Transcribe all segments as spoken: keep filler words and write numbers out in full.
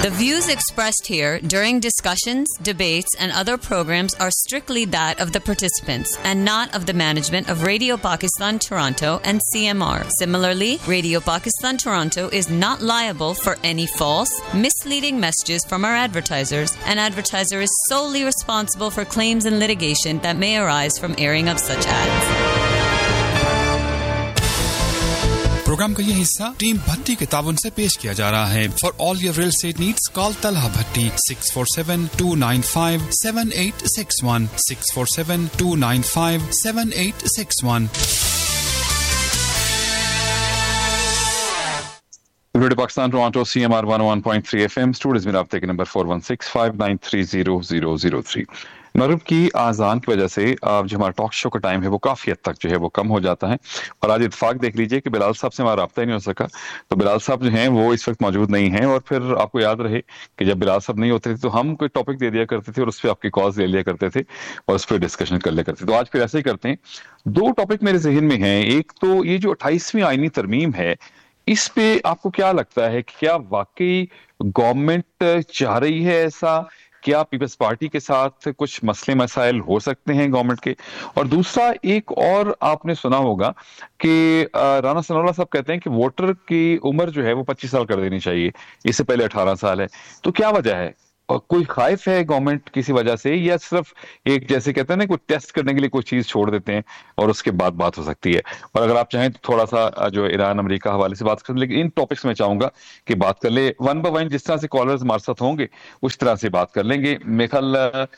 The views expressed here during discussions, debates, and other programs are strictly that of the participants and not of the management of Radio Pakistan Toronto and C M R. Similarly, Radio Pakistan Toronto is not liable for any false, misleading messages from our advertisers, and advertiser is solely responsible for claims and litigation that may arise from airing of such ads. Programme का ये हिस्सा team भट्टी के ताबन से पेश किया जा रहा है. For all your real estate needs call Talha Bhatti six four seven to nine five seven eight six one six four seven to nine five seven eight six one. Radio Pakistan Toronto C M R one oh one point three F M studios में राब्ते के number four one six five nine three zero zero zero three. मगरिब की आज़ान की वजह से अब जो हमारा टॉक शो का टाइम है वो काफ़ी हद तक जो है वो कम हो जाता है. और आज इत्तेफाक देख लीजिए कि बिलाल साहब से हमारा राब्ता ही नहीं हो सका. तो बिलाल साहब जो हैं वो इस वक्त मौजूद नहीं हैं. और फिर आपको याद रहे कि जब बिलाल साहब नहीं होते थे तो हम कोई टॉपिक दे दिया करते थे और उस पर आपकी कॉल्स ले लिया करते थे और उस पर डिस्कशन कर लिया करते थे. तो आज फिर ऐसे ही करते हैं. दो टॉपिक मेरे जहन में हैं. एक तो ये जो अट्ठाईसवीं आईनी तरमीम है, इस पे आपको क्या लगता है कि क्या वाकई गवर्नमेंट चाह रही है ऐसा? क्या पीपल्स पार्टी के साथ कुछ मसले मसाइल हो सकते हैं गवर्नमेंट के? और दूसरा, एक और आपने सुना होगा कि राना सनाउल्लाह साहब कहते हैं कि वोटर की उम्र जो है वो पच्चीस साल कर देनी चाहिए, इससे पहले अठारह साल है. तो क्या वजह है? और कोई खाइफ है गवर्नमेंट किसी वजह से, या सिर्फ एक जैसे कहते हैं ना कोई टेस्ट करने के लिए कोई चीज छोड़ देते हैं और उसके बाद बात हो सकती है? और अगर आप चाहें तो थोड़ा सा जो ईरान अमेरिका हवाले से बात करें, लेकिन इन टॉपिक्स में चाहूंगा कि बात कर ले वन बाय वन. जिस तरह से कॉलर्स हमारे साथ होंगे उस तरह से बात कर लेंगे. मेखल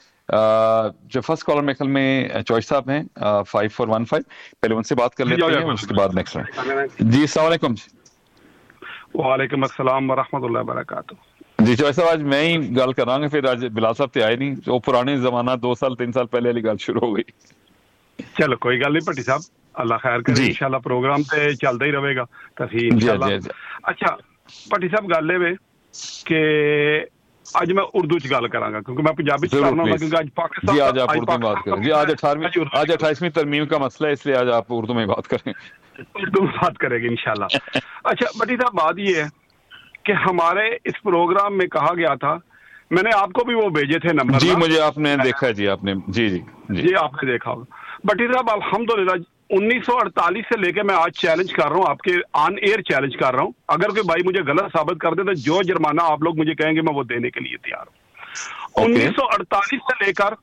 जो फर्स्ट कॉलर मेखल में चॉइस साहब हैं फाइव फोर वन फाइव, पहले उनसे बात कर लेते हैं उसके बाद नेक्स्ट में. जी अस्सलाम वालेकुम. वालेकुम अस्सलाम व रहमतुल्लाहि व बरकातहू. जी चौधरी साहब, आज मैं ही गल करांगे, फिर आज बिलाल साहब ते आए नहीं. वो पुराने जमाना दो साल तीन साल पहले वाली गल शुरू हो गई. चलो कोई गल नहीं भट्टी साहब, अल्लाह खैर करे. इंशाल्लाह प्रोग्राम ते चलता ही रहेगा तसी इंशाल्लाह. अच्छा भट्टी साहब, गल है वे कि आज मैं उर्दू च गल करांगा क्योंकि मैं पंजाबी च करना हूं, क्योंकि आज पाकिस्तान. जी आज आप उर्दू में बात करें. जी आज अठारहवीं आज अट्ठाईसवीं तरमीम का मसला है, इसलिए आज आप उर्दू में बात करें. उर्दू में बात करेंगे इंशाल्लाह. अच्छा भट्टी साहब, बात ये है कि हमारे इस प्रोग्राम में कहा गया था, मैंने आपको भी वो भेजे थे नंबर. जी मुझे आपने देखा जी, आपने जी जी जी, जी आपने देखा होगा. भट्टी साहब अल्हम्दुलिल्लाह उन्नीस सौ अड़तालीस से लेके मैं आज चैलेंज कर रहा हूँ, आपके ऑन एयर चैलेंज कर रहा हूँ. अगर कोई भाई मुझे गलत साबित कर दे तो जो जुर्माना आप लोग मुझे कहेंगे मैं वो देने के लिए तैयार हूँ. उन्नीस सौ अड़तालीस से लेकर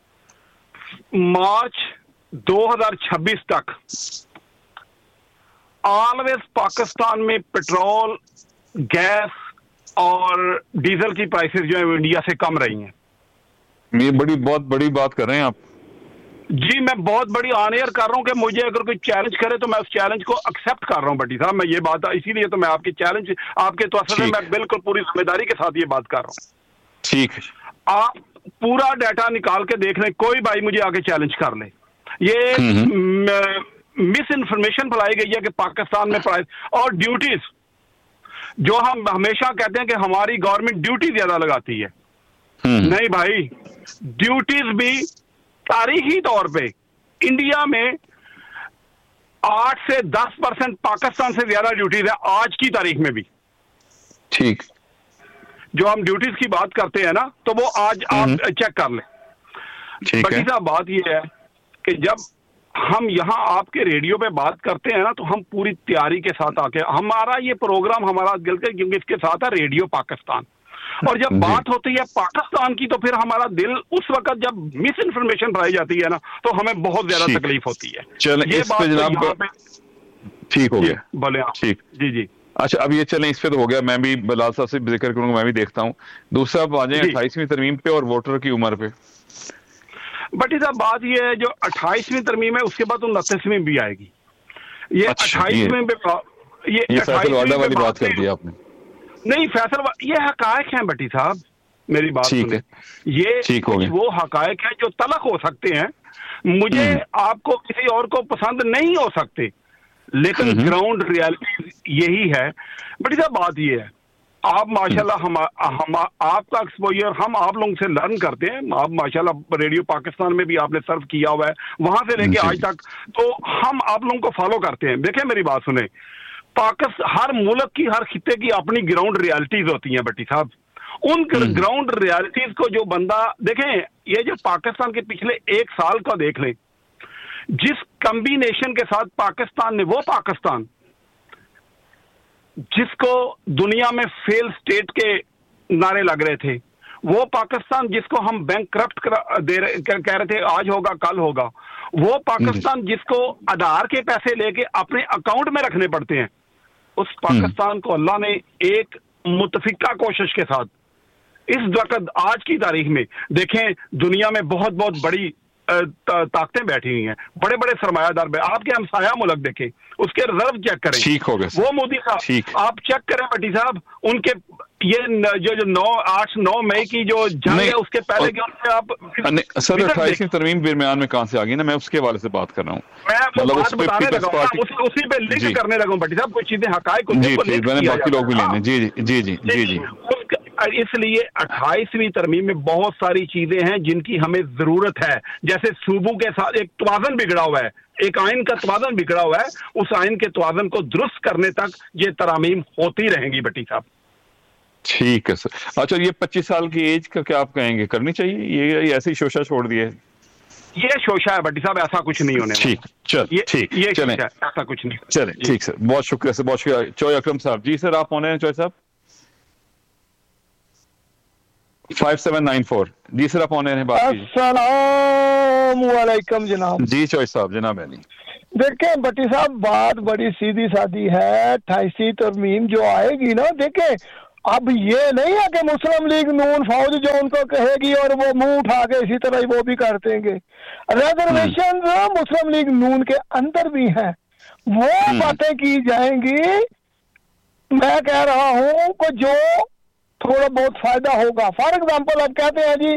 मार्च दो हजार छब्बीस तक ऑलवेज पाकिस्तान में पेट्रोल, गैस और डीजल की प्राइसेस जो है इंडिया से कम रही हैं. ये बड़ी बहुत बड़ी बात कर रहे हैं आप. जी मैं बहुत बड़ी ऑन एयर कर रहा हूं कि मुझे अगर कोई चैलेंज करे तो मैं उस चैलेंज को एक्सेप्ट कर रहा हूं भट्टी साहब. मैं ये बात इसीलिए तो मैं आपकी चैलेंज आपके तो असल में मैं बिल्कुल पूरी जिम्मेदारी के साथ ये बात कर रहा हूं. ठीक है, आप पूरा डाटा निकाल के देख लें, कोई भाई मुझे आके चैलेंज कर ले. ये मिस इन्फॉर्मेशन फैलाई गई है कि पाकिस्तान में प्राइस और ड्यूटीज, जो हम हमेशा कहते हैं कि हमारी गवर्नमेंट ड्यूटी ज्यादा लगाती है. नहीं भाई, ड्यूटीज भी तारीखी तौर पे इंडिया में आठ से दस परसेंट पाकिस्तान से ज्यादा ड्यूटीज है आज की तारीख में भी. ठीक, जो हम ड्यूटीज की बात करते हैं ना, तो वो आज आप चेक कर लें. बड़ी साहब बात ये है कि जब हम यहाँ आपके रेडियो पे बात करते हैं ना, तो हम पूरी तैयारी के साथ आके, हमारा ये प्रोग्राम हमारा दिल के, क्योंकि इसके साथ है रेडियो पाकिस्तान. और जब बात होती है पाकिस्तान की तो फिर हमारा दिल उस वक्त जब मिस इन्फॉर्मेशन पाई जाती है ना, तो हमें बहुत ज्यादा तकलीफ होती है. ये बात ठीक हो गया. बोले ठीक. जी जी. अच्छा अब ये चलें, इस पे तो हो गया. मैं भी बिलाल साहब से जिक्र करूंगा, मैं भी देखता हूँ. दूसरा आ जाए अट्ठाईसवीं तरमीम पे और वोटर की उम्र पे. बट साहब बात ये है, जो अट्ठाईसवीं तरमीम है उसके बाद उनतीसवीं भी आएगी. ये अट्ठाईसवीं पे ये फैसल वाली बात कर दी आपने. नहीं फैसल, ये हकायक हैं बटी साहब, मेरी बात सुनिए. ये वो हकायक है जो तलक हो सकते हैं, मुझे आपको किसी और को पसंद नहीं हो सकते, लेकिन ग्राउंड रियलिटी यही है. बटी साहब बात ये है, आप माशाल्लाह हम, हम आपका एक्सपोजर हम आप लोगों से लर्न करते हैं. आप माशाल्लाह रेडियो पाकिस्तान में भी आपने सर्व किया हुआ है, वहां से लेके आज तक, तो हम आप लोगों को फॉलो करते हैं. देखें मेरी बात सुने, पाकिस्तान हर मुल्क की हर खित्ते की अपनी ग्राउंड रियलिटीज होती हैं बट्टी साहब, उन ग्राउंड रियलिटीज को जो बंदा देखें, ये जो पाकिस्तान के पिछले एक साल का देख लें, जिस कॉम्बिनेशन के साथ पाकिस्तान ने, वो पाकिस्तान जिसको दुनिया में फेल स्टेट के नारे लग रहे थे, वो पाकिस्तान जिसको हम बैंक करप्ट दे रहे कह रहे थे आज होगा कल होगा, वो पाकिस्तान जिसको आधार के पैसे लेके अपने अकाउंट में रखने पड़ते हैं, उस पाकिस्तान को अल्लाह ने एक मुतफिका कोशिश के साथ इस वक्त आज की तारीख में देखें, दुनिया में बहुत बहुत बड़ी ताकतें बैठी हुई हैं, बड़े बड़े सरमायादार, आपके हमसाया मुल्क देखें, उसके रिजर्व चेक करें, ठीक हो गया वो मोदी साहब, आप चेक करें भट्टी साहब, उनके ये जो जो नौ आठ नौ मई की जो जंग है उसके पहले के उनसे आप सर अट्ठाईसवीं तरमीम दरमियान में कहां से आ गई ना, मैं उसके हवाले से बात कर रहा हूँ, मैं मतलब बात बताने लगा हूं, उस, उसी पे लिंक करने लगा हूं भट्टी साहब, कुछ चीजें हकायक मैंने बाकी लोग भी लेने, जी जी जी जी जी जी इसलिए अट्ठाईसवीं तरमीम में बहुत सारी चीजें हैं जिनकी हमें जरूरत है, जैसे सूबों के साथ एक तवाज़ुन बिगड़ा हुआ है, एक आइन का तवाज़ुन बिगड़ा हुआ है, उस आइन के तवाज़ुन को दुरुस्त करने तक ये तरमीम होती रहेंगी भट्टी साहब। ठीक है सर। अच्छा, ये पच्चीस साल की एज का क्या आप कहेंगे, करनी चाहिए, ये, ये ऐसे ही शोशा छोड़ दिए? ये शोशा है भट्टी साहब, ऐसा कुछ नहीं होने वाला। ठीक, चल ठीक, ये चलें, ऐसा कुछ नहीं, चले ठीक सर, बहुत शुक्रिया सर, बहुत शुक्रिया। चौय अकरम साहब, जी सर आप होने हैं चौय साहब? फाइव सेवन नाइन फोर, जी सर आप होने हैं, बात कीजिए। अस्सलाम वालेकुम जनाब। जी चौय साहब, जनाब अली। देखें भट्टी साहब, बात बड़ी सीधी सादी है, अट्ठाईसवीं तरमीम जो आएगी ना, देखें अब ये नहीं है कि मुस्लिम लीग नून फौज जो उनको कहेगी और वो मुंह उठा के इसी तरह ही वो भी कर देंगे। रिजर्वेशन मुस्लिम लीग नून के अंदर भी है, वो बातें की जाएंगी। मैं कह रहा हूं कि जो थोड़ा बहुत फायदा होगा, फॉर एग्जाम्पल अब कहते हैं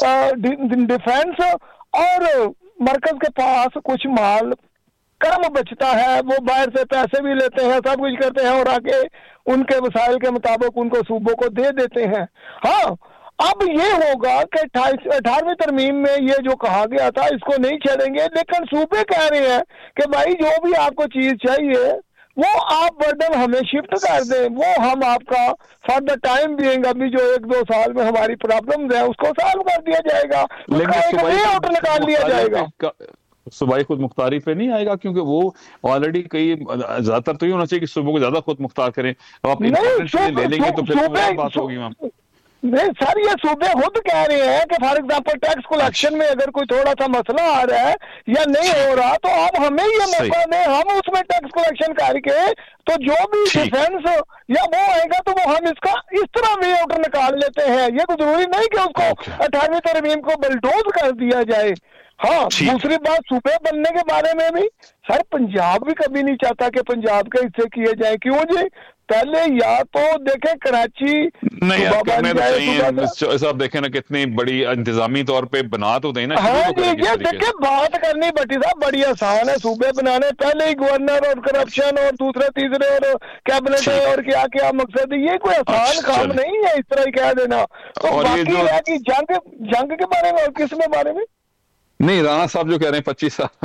जी डिफेंस और मरकज के पास कुछ माल कम बचता है, वो बाहर से पैसे भी लेते हैं, सब कुछ करते हैं और आके उनके वसाइल के मुताबिक उनको सूबों को दे देते हैं। हाँ, अब ये होगा कि अठारहवीं तरमीम में ये जो कहा गया था इसको नहीं छोड़ेंगे, लेकिन सूबे कह रहे हैं कि भाई जो भी आपको चीज चाहिए वो आप बर्डन हमें शिफ्ट कर दें, वो हम आपका फॉर द टाइम बीइंग अभी जो एक दो साल में हमारी प्रॉब्लम्स है उसको सॉल्व कर दिया जाएगा, उसका एक वे आउट निकाल लिया जाएगा। सूबाई खुद मुख्तारी पे नहीं आएगा, क्योंकि वो ऑलरेडी कई ज्यादातर तो ये होना चाहिए कि सूबों को ज्यादा खुद मुख्तार करें, तो आप ले लेंगे तो फिर बात होगी वहाँ। नहीं सर, ये सूबे खुद कह रहे हैं कि फॉर एग्जांपल टैक्स कलेक्शन में अगर कोई थोड़ा सा मसला आ रहा है या नहीं हो रहा तो आप हमें ये मौका दें, हम उसमें टैक्स कलेक्शन करके तो जो भी डिफेंस या वो आएगा तो वो हम इसका इस तरह वे आउट निकाल लेते हैं। ये तो जरूरी नहीं कि उसको अठारहवीं तरमीम को बलडोज कर दिया जाए। हाँ, दूसरी बात सूबे बनने के बारे में भी सर, पंजाब भी कभी नहीं चाहता कि पंजाब के हिस्से किए जाए, क्यों जी? पहले या तो देखें कराची नहीं करने तो चाहिए साहब, देखें ना कितनी बड़ी इंतजामी तौर पे बना तो देना। हाँ जी, ये देखें बात करनी भट्टी साहब बड़ी आसान है, सूबे बनाने पहले ही गवर्नर और करप्शन और दूसरे तीसरे और कैबिनेट और क्या क्या मकसद है, ये कोई आसान काम नहीं है इस तरह ही कह देना। तो बाकी है कि जंग जंग के बारे में और किसके बारे में नहीं, राणा साहब जो कह रहे हैं पच्चीस साल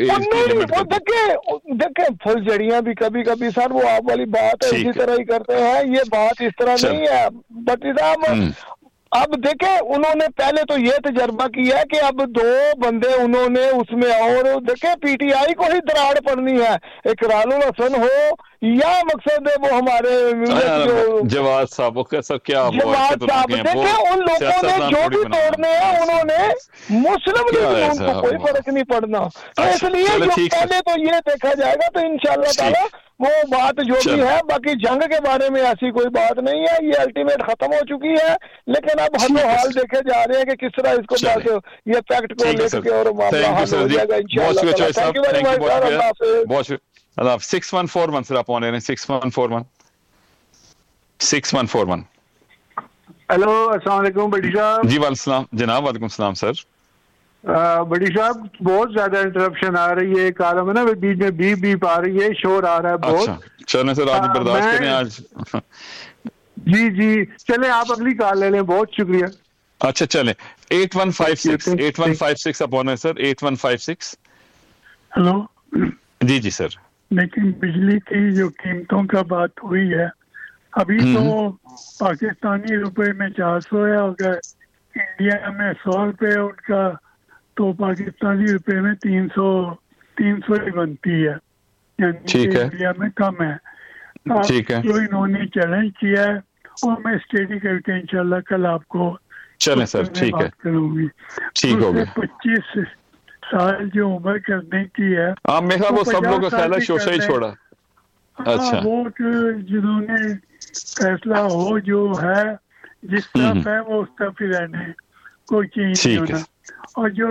वो देखे देखे फुलझड़ियां भी कभी कभी सर वो आप वाली बात है इसी तरह ही करते हैं, ये बात इस तरह नहीं है भट्टी साहब। अब देखे उन्होंने पहले तो ये तजर्बा किया कि अब दो बंदे उन्होंने उसमें और देखे पीटीआई को ही दराड़ पड़नी है, इकरारुल हसन हो या मकसद है वो हमारे जवाद साहब क्या जवाद साहब, देखे उन लोगों ने जो भी तोड़ने हैं उन्होंने मुस्लिम लीग उनको कोई फर्क नहीं पड़ना। तो इसलिए जो पहले तो ये देखा जाएगा, तो इंशाल्लाह ताला वो बात जो भी है, बाकी जंग के बारे में ऐसी कोई बात नहीं है, ये अल्टीमेट खत्म हो चुकी है, लेकिन अब हलो हाल देखे जा रहे हैं कि किस तरह इसको बात ये फैक्ट को लेकर और मामला हल हो जाएगा इंशाल्लाह। Six one four one sir आप ऑन हैं, six one four one six one four one. Hello अस्सलाम वालेकुम बड़ी साहब। जी वालेकुम जनाब, वालेकुम सलाम सर। बड़ी साहब बहुत ज्यादा इंटरप्शन आ रही है, काला में ना बीच में बीप बीप आ रही है, शोर आ रहा है बहुत। अच्छा चलें सर, आप बर्दाश्त करें आज। जी जी चलें, आप अगली कॉल ले लें, बहुत शुक्रिया। अच्छा चलें, eight one five six eight one five six आप ऑन है sir, eight one five six. Hello जी जी सर। लेकिन बिजली की जो कीमतों का बात हुई है, अभी तो पाकिस्तानी रुपए में चार सौ है, अगर इंडिया में सौ रुपए है उनका तो पाकिस्तानी रुपए में तीन सौ तीन सौ ही बनती है, यानी इंडिया में कम है। ठीक है, जो इन्होंने चैलेंज किया है और मैं स्टडी करके इंशाल्लाह कल आपको चले सर, ठीक है, करूंगी। ठीक हो गया। पच्चीस साल जो उम्र करने की है, हाँ मेरा वो सब लोगों का ख्याल है शो से ही छोड़ा। अच्छा, वोट जिन्होंने फैसला हो जो है जिस तरफ है वो उस तरफ ही रहने, कोई चेंज नहीं होना। और जो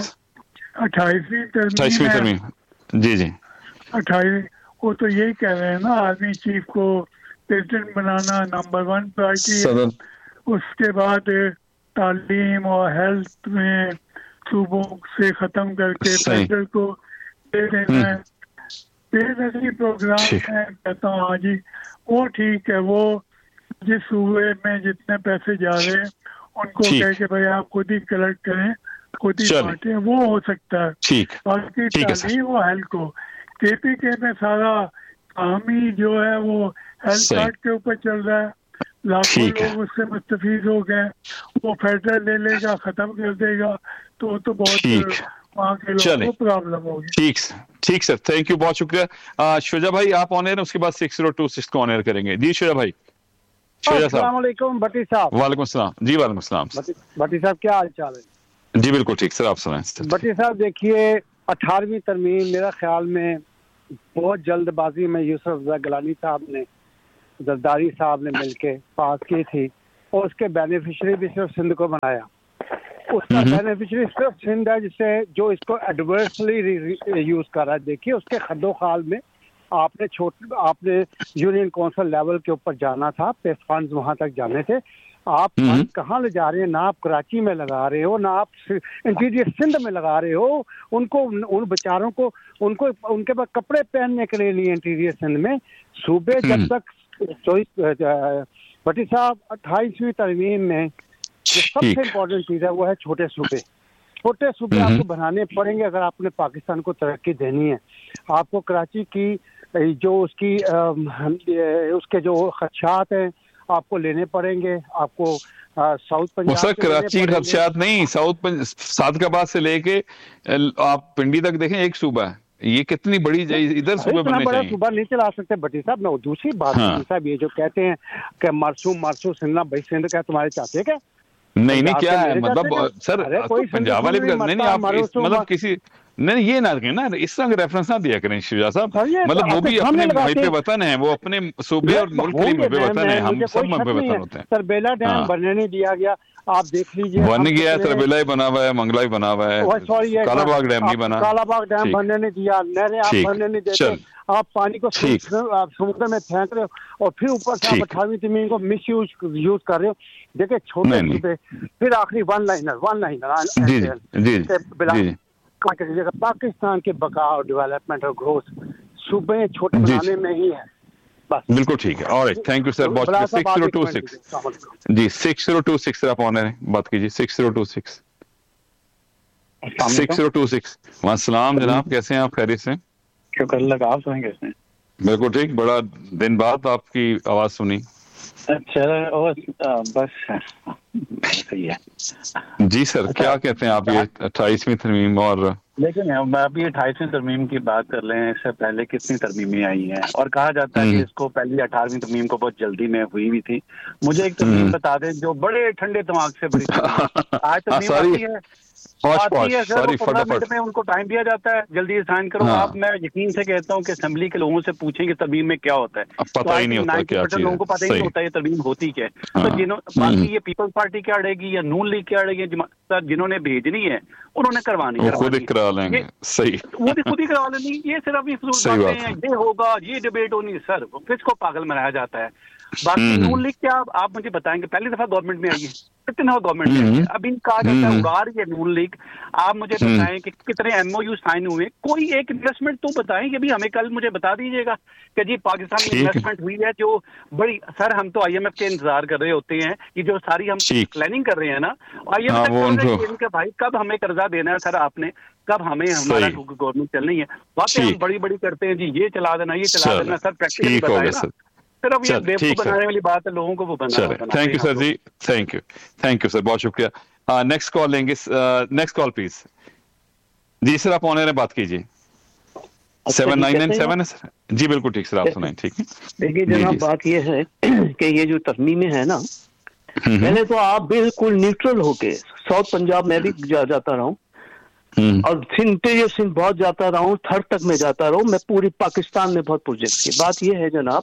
अट्ठाईसवीं तरमीम, जी जी अट्ठाईस, वो तो यही कह रहे हैं ना, आर्मी चीफ को प्रेसिडेंट बनाना नंबर वन प्रायोरिटी है, उसके बाद तालीम और हेल्थ में सूबों से खत्म करके फेडरल को दे देना है। बेनजरी प्रोग्राम है, कहता हूँ हाँ जी वो ठीक है, वो जिस सूबे में जितने पैसे जा रहे हैं उनको कह के भाई आप खुद ही कलेक्ट करें, खुद ही बांटें, वो हो सकता है। बाकी तालीम वो हेल्थ को, केपीके में सारा काम ही जो है वो हेल्थ कार्ड के ऊपर चल रहा है, लाखों लोग उससे मुस्तफीद हो गए, वो फेडरल ले लेगा, खत्म कर देगा, तो तो बहुत वहाँ के लोगों को प्रॉब्लम होगी। ठीक ठीक सर, थैंक यू, बहुत शुक्रिया। शुजा भाई आप ऑन एयर, उसके बाद सिक्स जीरो टू सिक्स को ऑन एयर करेंगे। जी शुजा भाई। शुजा साहब, अस्सलाम वालेकुम भट्टी साहब। वालेकुम सलाम जी। वालेकुम सलाम भट्टी साहब, क्या हाल चाल है? जी बिल्कुल ठीक सर, आप सुनाएं। भट्टी साहब देखिए, अठारहवीं तरमीम मेरा ख्याल में बहुत जल्दबाजी में यूसुफ रज़ा गिलानी साहब ने, जरदारी साहब ने मिलके पास की थी, और उसके बेनिफिशियरी भी सिर्फ सिंध को बनाया। उसका बेनिफिशियरी सिर्फ सिंध है, जिससे जो इसको एडवर्सली यूज कर रहा है। देखिए उसके खद्दो खाल में आपने छोटे आपने यूनियन काउंसिल लेवल के ऊपर जाना था, पे फंड्स वहां तक जाने थे, आप फंड कहाँ ले जा रहे हैं? ना आप कराची में लगा रहे हो, ना आप इंटीरियर सिंध में लगा रहे हो। उनको उन बेचारों को उनको उनके पास कपड़े पहनने के लिए नहीं इंटीरियर सिंध में। सूबे जब तक भट्टी साहब अट्ठाईसवीं तरमीम में जो सबसे इम्पोर्टेंट चीज है वो है छोटे सूबे। छोटे सूबे आपको बनाने पड़ेंगे अगर आपने पाकिस्तान को तरक्की देनी है। आपको कराची की जो उसकी उसके जो खदशात हैं आपको लेने पड़ेंगे। आपको साउथ पंजाब सर कराची के खदशात नहीं, साउथ सादकाबाद से लेके आप पिंडी तक देखें एक सूबा है, ये कितनी बड़ी इधर सूबे बनने चाहिए। सूबा नहीं चला सकते भट्टी साहब। मैं दूसरी बात हाँ। साहब ये जो कहते हैं कि मारसूम मारसूम सिंधना भाई सिंध क्या तुम्हारे चाहते हैं क्या? नहीं नहीं क्या है मतलब सर पंजाब वाले भी नहीं नहीं आप मतलब किसी नहीं ये ना करें ना, इस तरह रेफरेंस ना दिया करें शुजा साहब। मतलब वो भी अपने महबे वतन है, वो अपने सूबे और मुल्क के महबे वतन है, हम सब महबे वतन होते हैं। तरबेला डैम बनने नहीं दिया गया, आप देख लीजिए। बन गया, तरबेला ही बना हुआ है, मंगला ही बना हुआ है, कालाबाग डैम नहीं बना, कालाबाग डैम बनने नहीं दिया, नहरें आप बनने नहीं देते, आप पानी को समुद्र में फेंक रहे हो और फिर ऊपर से आप अठारहवीं तरमीम को मिस यूज यूज कर रहे हो। देखिए छोटे सूबे, फिर आखिरी one liner one liner Pakistan के बका और डेवलपमेंट और ग्रोथ सूबे छोटे बनाने में ही है बस। बिल्कुल ठीक है। Alright, thank you sir. बहुत six zero to six ji six zero to six आप ऑन है, बात कीजिए। Six zero to six six zero to six वहाँ सलाम जनाब, कैसे हैं आप? खैरियत से? शुक्र अल्लाह का, आप सुनें कैसे हैं? बिल्कुल ठीक, बड़ा दिन बाद आपकी आवाज सुनी। अच्छा और बस सही है जी सर। अच्छा, क्या कहते हैं आप ये अट्ठाईसवीं तरमीम? और लेकिन अभी अट्ठाईसवीं तरमीम की बात कर रहे हैं, इससे पहले कितनी तरमीमें आई हैं और कहा जाता है कि इसको पहली अठारहवीं तरमीम को बहुत जल्दी में हुई भी थी। मुझे एक तरमीम बता दें जो बड़े ठंडे दिमाग से बड़ी आज तरमीम आती है आती है सर, वो पंद्रह मिनट में उनको टाइम दिया जाता है, जल्दी साइन करो। हाँ। आप मैं यकीन से कहता हूँ कि असेंबली के लोगों से पूछें कि तरमीम में क्या होता है, पता ही नहीं होता क्या चीज़ है, लोगों को पता ही नहीं होता ये तरमीम होती क्या है। हाँ। तो जिन्हों बाकी ये पीपल्स पार्टी क्या अड़ेगी या नून लीग क्या अड़ेगी, सर जिन्होंने भेजनी है उन्होंने करवानी, खुद ही करा लेंगे। सही, वो भी खुद ही करवा लेंगे। ये सिर्फ अभी फजूल बातें हैं, ये होगा ये डिबेट होनी, सर किसको पागल बनाया जाता है। बाकी नून लीग क्या आप मुझे बताएंगे, पहली दफा गवर्नमेंट में आई है, कितने गवर्नमेंट में अभी कहा जाता है उगार ये नून लीग। आप मुझे बताएं कि कितने एमओयू साइन हुए, कोई एक इन्वेस्टमेंट तो बताएं कि भी हमें कल मुझे बता दीजिएगा कि जी पाकिस्तान में इन्वेस्टमेंट हुई है जो बड़ी। सर हम तो आईएमएफ के इंतजार कर रहे होते हैं कि जो सारी हम प्लानिंग कर रहे हैं ना, आईएमएफ के भाई कब हमें कर्जा देना है सर आपने, कब हमें हमारा गवर्नमेंट चलनी है। बातें हम बड़ी बड़ी करते हैं जी, ये चला देना ये चला देना, सर प्रैक्टिकली बताएं ना, صرف یہ بیوقوف بنانے والی بات ہے, لوگوں کو وہ بنانا. Thank you sir G, thank you thank you sir, بہت شکریہ. نیکسٹ کال لیں گے, نیکسٹ کال پلیز. جی سر آپ آن ایئر بات کیجیے. سیون نائن نائن سیون ہے سر. جی بالکل ٹھیک سر, آپ سنائیں. ٹھیک ہے. دیکھیے جناب, بات یہ ہے کہ یہ جو ترمیمیں ہیں نا, پہلے تو آپ بالکل نیوٹرل ہو کے, ساؤتھ پنجاب میں بھی جا جاتا رہا ہوں اور سندھ سندھ بہت جاتا رہا ہوں, تھر تک میں جاتا رہا ہوں, میں پوری پاکستان میں بہت پروجیکٹ کی. بات یہ ہے جناب,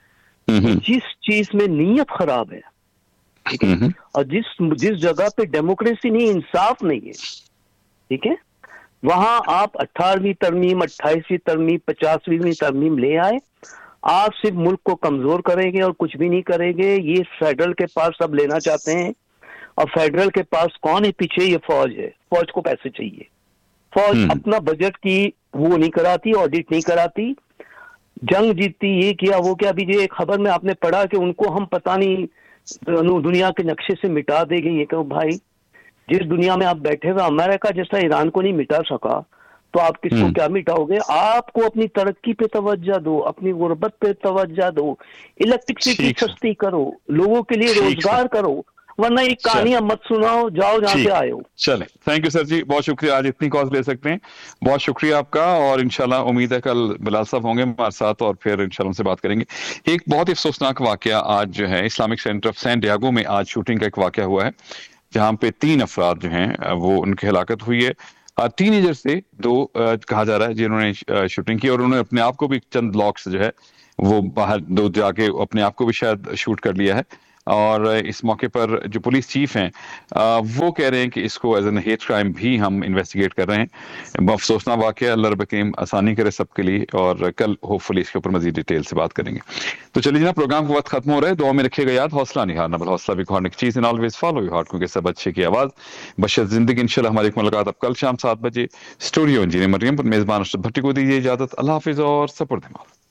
جس چیز میں نیت خراب ہے, ٹھیک ہے, اور جس جس جگہ پہ ڈیموکریسی نہیں, انصاف نہیں ہے, ٹھیک ہے, وہاں آپ اٹھارہویں ترمیم, اٹھائیسویں ترمیم, پچاسویں ترمیم لے آئے, آپ صرف ملک کو کمزور کریں گے اور کچھ بھی نہیں کریں گے. یہ فیڈرل کے پاس سب لینا چاہتے ہیں, اور فیڈرل کے پاس کون ہے پیچھے؟ یہ فوج ہے. فوج کو پیسے چاہیے. فوج اپنا بجٹ کی وہ نہیں کراتی, آڈٹ نہیں کراتی, جنگ جیتتی, یہ کیا وہ کیا. ابھی جو ایک خبر میں آپ نے پڑھا کہ ان کو ہم پتہ نہیں دنیا کے نقشے سے مٹا دے گے. یہ کہ بھائی جس دنیا میں آپ بیٹھے ہوئے, امریکہ جیسا ایران کو نہیں مٹا سکا تو آپ کس کو کیا مٹاؤ گے؟ آپ کو اپنی ترقی پہ توجہ دو, اپنی غربت پہ توجہ دو, الیکٹرسٹی سستی کرو, لوگوں کے لیے روزگار کرو, ورنہ یہ کہانیاں مت سناؤ, جاؤ جہاں سے آئے ہو. چلیں, تھینک یو سر جی, بہت شکریہ. آج اتنی کالز لے سکتے ہیں, بہت شکریہ آپ کا. اور انشاءاللہ امید ہے کل بلال صاحب ہوں گے ہمارے ساتھ اور پھر انشاءاللہ ان سے بات کریں گے. ایک بہت ہی افسوسناک واقعہ آج جو ہے Islamic centre of scene Diego میں آج شوٹنگ کا ایک واقعہ ہوا ہے, جہاں پہ تین افراد جو ہیں وہ ان کی ہلاکت ہوئی ہے. ٹین ایجر سے دو کہا جا رہا ہے جنہوں نے شوٹنگ کی, اور انہوں نے اپنے آپ کو بھی چند لاکس جو ہے وہ باہر دو جا کے اپنے آپ کو بھی شاید شوٹ کر لیا ہے. اور اس موقع پر جو پولیس چیف ہیں وہ کہہ رہے ہیں کہ اس کو ایز این ہیٹ کرائم بھی ہم انویسٹیگیٹ کر رہے ہیں. افسوسناک واقعہ, اللہ رب کریم آسانی کرے سب کے لیے, اور کل ہوپ فلی اس کے اوپر مزید ڈیٹیل سے بات کریں گے. تو چلیے جناب, پروگرام کا وقت ختم ہو رہا ہے. دعا میں رکھے گا یاد, حوصلہ نہیں ہارنا, بل حوصلہ بھی کھونے کی چیز, آلویز فالو یور ہارٹ, کیونکہ سب اچھے کی آواز بشر زندگی. انشاءاللہ ہماری ملاقات اب کل شام سات بجے اسٹوڈیو انجینئر مریم پر. میزبان اشرف بھٹی کو دیجیے اجازت. اللہ حافظ اور سپرد.